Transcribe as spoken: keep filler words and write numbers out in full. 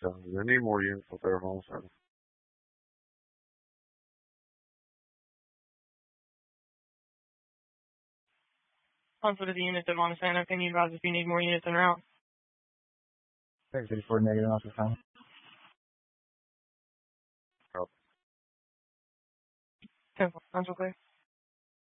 seven. Do they need more units up there on seven? Conflict of the units at Montana. Can you advise if you need more units en route? six eighty-four negative off the time. Oh. ten four. Sounds okay.